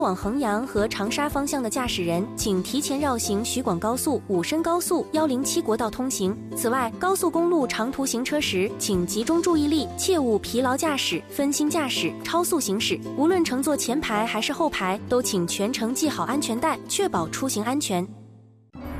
往衡阳和长沙方向的驾驶人，请提前绕行徐广高速、武深高速、107国道通行。此外，高速公路长途行车时，请集中注意力，切勿疲劳驾驶、分心驾驶、超速行驶。无论乘坐前排还是后排，都请全程系好安全带，确保出行安全。